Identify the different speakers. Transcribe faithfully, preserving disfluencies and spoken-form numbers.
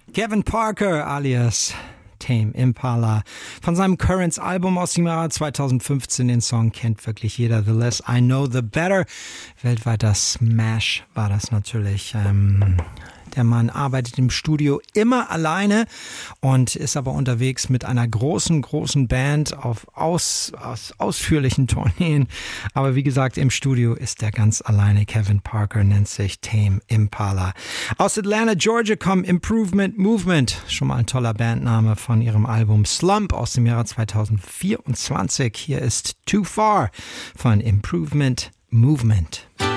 Speaker 1: Kevin Parker alias Tame Impala. Von seinem Currents-Album aus dem Jahr zweitausendfünfzehn, den Song kennt wirklich jeder. The Less I Know, The Better. Weltweiter Smash war das natürlich. Ähm, der Mann arbeitet im Studio immer alleine und ist aber unterwegs mit einer großen, großen Band auf aus, aus, ausführlichen Tourneen. Aber wie gesagt, im Studio ist er ganz alleine. Kevin Parker nennt sich Tame Impala. Aus Atlanta, Georgia kommt Improvement Movement. Schon mal ein toller Bandname von ihrem Album Slump aus dem Jahre zweitausendvierundzwanzig. Hier ist Too Far von Improvement Movement.